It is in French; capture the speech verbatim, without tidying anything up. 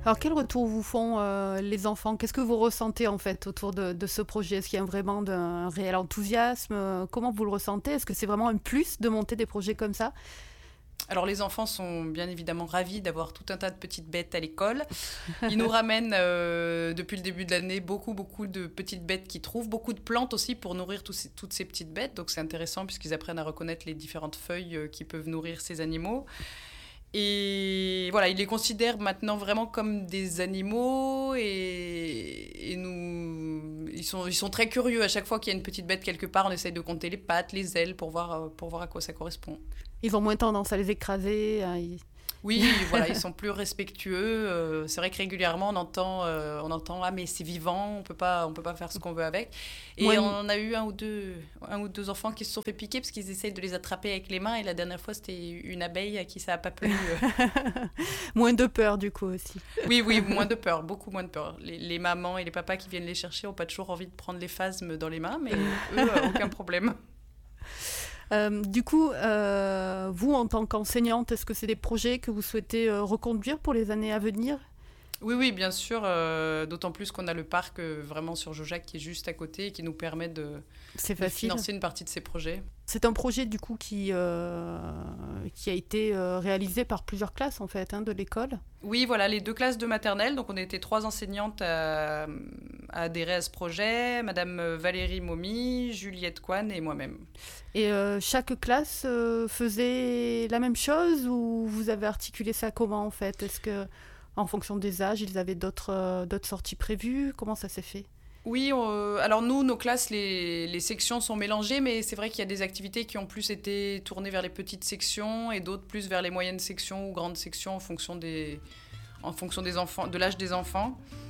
Alors, quel retour vous font euh, les enfants? Qu'est-ce que vous ressentez en fait autour de, de ce projet? Est-ce qu'il y a vraiment de- un réel enthousiasme? Euh, Comment vous le ressentez? Est-ce que c'est vraiment un plus de monter des projets comme ça? Alors les enfants sont bien évidemment ravis d'avoir tout un tas de petites bêtes à l'école. Ils nous ramènent euh, depuis le début de l'année beaucoup beaucoup de petites bêtes qu'ils trouvent, beaucoup de plantes aussi pour nourrir tous ces- toutes ces petites bêtes. Donc c'est intéressant puisqu'ils apprennent à reconnaître les différentes feuilles euh, qui peuvent nourrir ces animaux. Et voilà, ils les considèrent maintenant vraiment comme des animaux et, et nous, ils sont, ils sont très curieux. À chaque fois qu'il y a une petite bête quelque part, on essaye de compter les pattes, les ailes pour voir, euh, pour voir à quoi ça correspond. Ils ont moins tendance à les écraser. Hein, ils- Oui, voilà, ils sont plus respectueux. Euh, c'est vrai que régulièrement, on entend, euh, on entend ah mais c'est vivant, on peut pas, on peut pas faire ce qu'on veut avec. Et Moins- on a eu un ou deux, un ou deux enfants qui se sont fait piquer parce qu'ils essayent de les attraper avec les mains. Et la dernière fois, c'était une abeille à qui ça a pas plu. Moins de peur du coup aussi. Oui, oui, moins de peur, beaucoup moins de peur. Les, les mamans et les papas qui viennent les chercher n'ont pas toujours envie de prendre les phasmes dans les mains, mais eux, euh, aucun problème. Euh, du coup, euh, vous en tant qu'enseignante, est-ce que c'est des projets que vous souhaitez euh, reconduire pour les années à venir? Oui, oui, bien sûr, euh, d'autant plus qu'on a le parc euh, vraiment sur Jojac qui est juste à côté et qui nous permet de, C'est de facile. financer une partie de ces projets. C'est un projet du coup qui, euh, qui a été euh, réalisé par plusieurs classes en fait hein, de l'école. Oui, voilà, les deux classes de maternelle. Donc, on était trois enseignantes à, à adhérer à ce projet. Madame Valérie Momy, Juliette Coine et moi-même. Et euh, chaque classe euh, faisait la même chose ou vous avez articulé ça comment en fait? Est-ce que en fonction des âges, ils avaient d'autres euh, d'autres sorties prévues? Comment ça s'est fait? Oui, euh, alors nous, nos classes, les, les sections sont mélangées, mais c'est vrai qu'il y a des activités qui ont plus été tournées vers les petites sections et d'autres plus vers les moyennes sections ou grandes sections en fonction des, en fonction des enfants, de l'âge des enfants.